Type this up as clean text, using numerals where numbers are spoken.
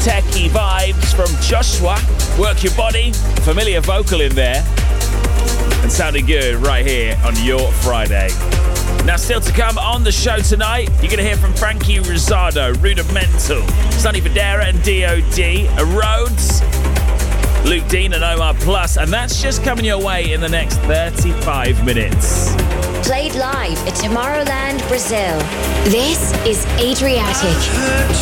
techie vibes from Joshua. Work Your Body, familiar vocal in there. And sounding good right here on your Friday. Now, still to come on the show tonight, you're going to hear from Frankie Rosado, Rudimental, Sonny Fodera and D.O.D., Rhodes, Luke Dean and Omar Plus, and that's just coming your way in the next 35 minutes. Played live at Tomorrowland, Brazil. This is Adriatic.